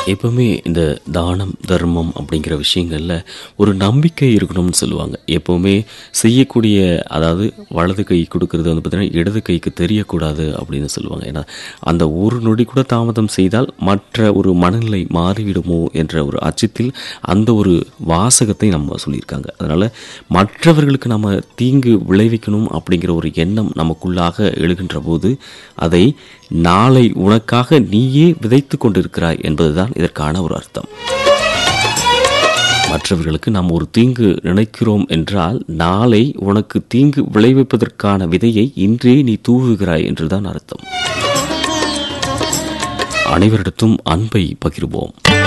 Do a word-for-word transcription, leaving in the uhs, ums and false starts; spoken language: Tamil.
எப்பவுமே இந்த தானம் தர்மம் அப்படிங்கிற விஷயங்கள்ல ஒரு நம்பிக்கை இருக்கணும்னு சொல்லுவாங்க. எப்பவுமே செய்யக்கூடிய, அதாவது வலது கை கொடுக்கறது வந்து பார்த்தீங்கன்னா இடது கைக்கு தெரியக்கூடாது அப்படின்னு சொல்லுவாங்க. ஏன்னா அந்த ஒரு நொடி கூட தாமதம் செய்தால் மற்ற ஒரு மனநிலை மாறிவிடுமோ என்ற ஒரு அச்சத்தில் அந்த ஒரு வாசகத்தை நம்ம சொல்லியிருக்காங்க. அதனால மற்றவர்களுக்கு நம்ம தீங்கு விளைவிக்கணும் அப்படிங்கிற ஒரு எண்ணம் நமக்குள்ளாக எழுகின்ற போது அதை நாளை உனக்காக நீயே விதைத்து கொண்டிருக்கிறாய் என்பதுதான் இதற்கான ஒரு அர்த்தம். மற்றவர்களுக்கு நாம் ஒரு தீங்கு நினைக்கிறோம் என்றால் நாளை உனக்கு தீங்கு விளைவிப்பதற்கான விதையை இன்றே நீ தூவுகிறாய் என்றுதான் அர்த்தம். அனைவரிடத்தும் அன்பை பகிர்வோம்.